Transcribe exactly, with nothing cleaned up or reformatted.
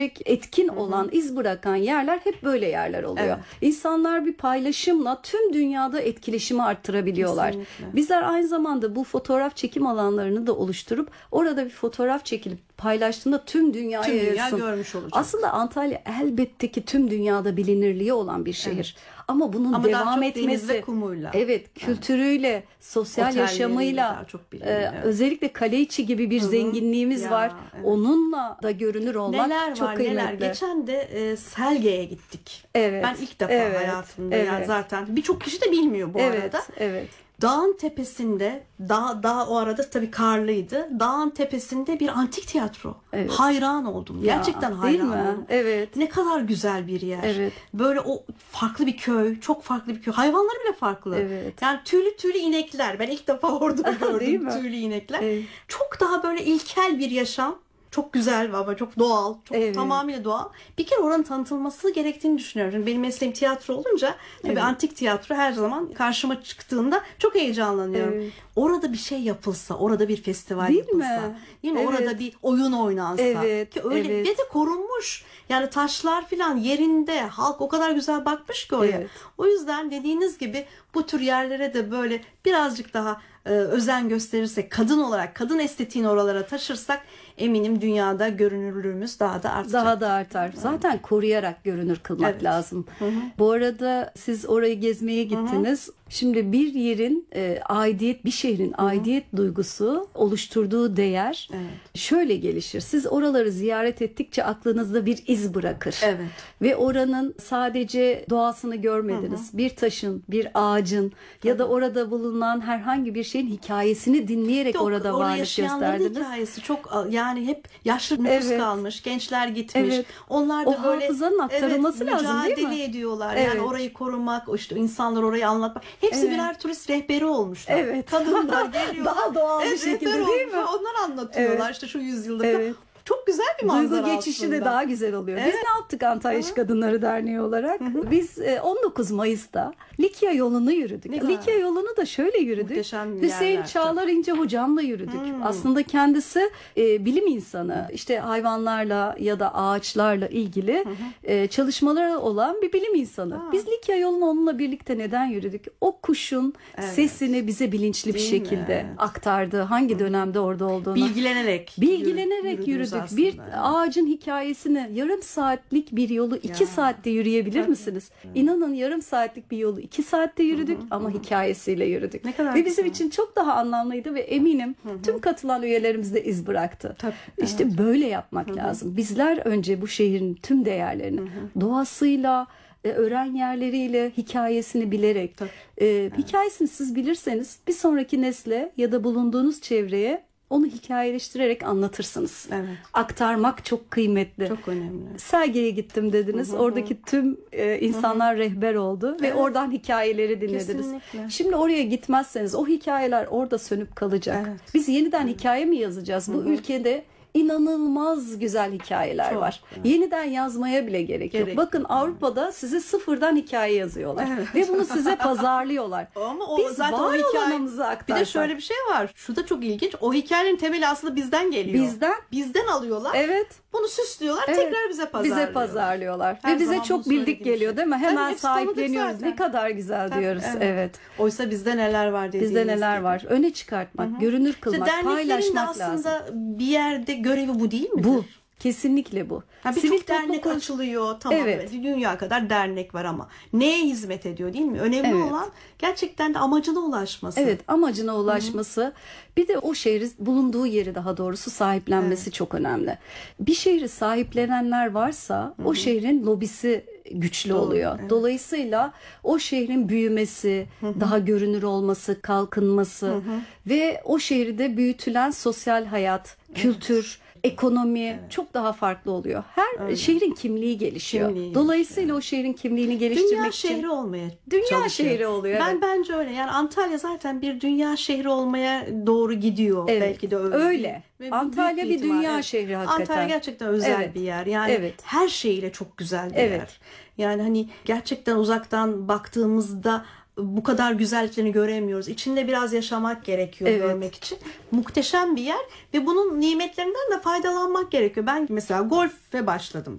etkin Hı hı. olan, iz bırakan yerler hep böyle yerler oluyor. Evet. İnsanlar bir paylaşımla tüm dünyada etkileşimi arttırabiliyorlar. Kesinlikle. Bizler aynı zamanda bu fotoğraf çekim alanlarını da oluşturup orada bir fotoğraf çekilip paylaştığında tüm dünyaya Tüm dünya yayılsın. görmüş olacak. Aslında Antalya elbette ki tüm dünyada bilinirliği olan bir şehir. Ama bunun Ama daha devam çok etmesi, deniz ve kumuyla. evet, kültürüyle, sosyal Otelleriyle yaşamıyla, daha çok e, biliniyor, evet. özellikle Kaleiçi gibi bir Hı hı. zenginliğimiz Ya, var. evet. Onunla da görünür olmak Neler çok var kıymetli. neler. Geçen de e, Selge'ye gittik. Evet. Ben ilk defa evet, hayatımda evet. yani zaten birçok kişi de bilmiyor bu evet, arada. Evet. Dağın tepesinde, dağ, dağ o arada tabii karlıydı. Dağın tepesinde bir antik tiyatro. Evet. Hayran oldum. Ya, Gerçekten değil hayran mi? oldum. Evet. Ne kadar güzel bir yer. Evet. Böyle o farklı bir köy, çok farklı bir köy. Hayvanları bile farklı. Evet. Yani tüylü tüylü inekler. Ben ilk defa orada Değil gördüm mi? tüylü inekler. Evet. Çok daha böyle ilkel bir yaşam. Çok güzel ama çok doğal. Çok Evet. tamamıyla doğal. Bir kere oranın tanıtılması gerektiğini düşünüyorum. Şimdi benim mesleğim tiyatro olunca tabii Evet. antik tiyatro her zaman karşıma çıktığında çok heyecanlanıyorum. Evet. Orada bir şey yapılsa, orada bir festival Değil yapılsa, mi? değil mi? Evet. Orada bir oyun oynansa. Evet, Ki öyle evet. ve de korunmuş. Yani taşlar filan yerinde. Halk o kadar güzel bakmış ki oraya. Evet. O yüzden dediğiniz gibi bu tür yerlere de böyle birazcık daha e, özen gösterirsek, kadın olarak, kadın estetiğini oralara taşırsak eminim dünyada görünürlüğümüz daha da artacak. Daha da artar. Zaten koruyarak görünür kılmak Evet. lazım. Hı hı. Bu arada siz orayı gezmeye gittiniz. Şimdi bir yerin e, aidiyet, bir şehrin aidiyet duygusu oluşturduğu değer Evet. şöyle gelişir. Siz oraları ziyaret ettikçe aklınızda bir iz bırakır. Evet. Ve oranın sadece doğasını görmediniz. Bir taşın, bir ağacın ya da orada bulunan herhangi bir şeyin hikayesini dinleyerek Yok, orada oraya varlık yaşayanların gösterdiniz. hikayesi çok yani hep yaşlı nüfus Evet. kalmış, gençler gitmiş. Evet. Onlar da O böyle hafızanın aktarılması evet, lazım, değil mi? mücadele ediyorlar. Evet. Yani orayı korumak, işte insanlar orayı anlatmak. Hepsi Evet. birer turist rehberi olmuşlar. Evet. Kadınlar geliyorlar. Daha doğal bir Evet, şekilde, rehber değil olmuş. mi? Onlar anlatıyorlar Evet. işte şu yüzyılda. Evet. Çok güzel bir manzara Duygu geçişi aslında. de daha güzel oluyor. Evet. Biz ne yaptık Antalya İş Kadınları Derneği olarak? Biz e, on dokuz Mayıs'ta Likya yolunu yürüdük. Ne güzel. Likya yolunu da şöyle yürüdük. Muhteşem Hüseyin yerler, Çağlar İnce hocamla yürüdük. Hmm. Aslında kendisi e, bilim insanı. İşte hayvanlarla ya da ağaçlarla ilgili e, çalışmaları olan bir bilim insanı. Ha. Biz Likya yolunu onunla birlikte neden yürüdük? O kuşun Evet. sesini bize bilinçli bir Değil şekilde mi? aktardı. Hangi dönemde orada olduğunu. Bilgilenerek. Bilgilenerek yürüdünüz yürüdük. aslında. Bir Evet. ağacın hikayesini yarım saatlik bir yolu iki Ya. saatte yürüyebilir Tabii. misiniz? İnanın yarım saatlik bir yolu iki saatte yürüdük ama hikayesiyle yürüdük. Ne kadar Ve bizim güzel. için çok daha anlamlıydı ve eminim tüm katılan üyelerimiz de iz bıraktı. Tabii, İşte böyle yapmak lazım. Bizler önce bu şehrin tüm değerlerini doğasıyla, e, öğren yerleriyle, hikayesini bilerek, Tabii. e, hikayesini siz bilirseniz bir sonraki nesle ya da bulunduğunuz çevreye onu hikayeleştirerek anlatırsınız. Evet. Aktarmak çok kıymetli. Çok önemli. Sergiye gittim dediniz. Oradaki tüm e, insanlar rehber oldu ve Evet. oradan hikayeleri dinlediniz. Kesinlikle. Şimdi oraya gitmezseniz o hikayeler orada sönüp kalacak. Evet. Biz yeniden hikaye mi yazacağız? Bu ülkede inanılmaz güzel hikayeler Çok, var. evet. Yeniden yazmaya bile gerek, Gerek yok. Bakın Avrupa'da size sıfırdan hikaye yazıyorlar. Evet. Ve bunu size pazarlıyorlar. Ama o Biz zaten var o hikaye. olanımızı Bir aktarsak. de şöyle bir şey var. Şu da çok ilginç. O hikayenin temeli aslında bizden geliyor. Bizden. Bizden alıyorlar. Evet. Bunu süslüyorlar. Evet. Tekrar bize pazarlıyorlar. Bize pazarlıyorlar. Her Ve bize zaman çok bunu bildik söylediğim geliyor şey. değil mi? Tabii, Hemen hepsi tanıdık sahipleniyoruz. zaten. Ne kadar güzel Tabii, diyoruz. evet. Evet. Oysa bizde neler var dediğiniz Bizde neler gibi. var? Öne çıkartmak, görünür kılmak, İşte derneklerin de paylaşmak aslında lazım. bir yerde görevi bu değil midir? Bu. Kesinlikle bu. Ha, Sivil Birçok toplum dernek kuruluş- açılıyor. Tamam. Evet. Dünya kadar dernek var ama neye hizmet ediyor değil mi? Önemli Evet. olan gerçekten de amacına ulaşması. Evet, amacına ulaşması. Bir de o şehri, bulunduğu yeri daha doğrusu sahiplenmesi çok önemli. Bir şehri sahiplenenler varsa o şehrin lobisi güçlü Doğru, oluyor. evet. Dolayısıyla o şehrin büyümesi, daha görünür olması, kalkınması ve o şehirde büyütülen sosyal hayat, kültür, ekonomi çok daha farklı oluyor. Her Öyle. şehrin kimliği gelişiyor. Kimliği Dolayısıyla o şehrin kimliğini geliştirmek Dünya için şehri olmaya Dünya çalışıyor. şehri oluyor, Ben evet. bence öyle. Yani Antalya zaten bir dünya şehri olmaya doğru gidiyor. Evet, Belki de öyle. öyle. Ve Antalya büyük bir ihtimal, dünya evet. şehri hakikaten. Antalya gerçekten özel Evet. bir yer. Yani Evet. her şeyiyle çok güzel bir Evet. yer. Yani hani gerçekten uzaktan baktığımızda bu kadar güzelliklerini göremiyoruz. İçinde biraz yaşamak gerekiyor Evet. görmek için. Muhteşem bir yer ve bunun nimetlerinden de faydalanmak gerekiyor. Ben mesela golfe başladım.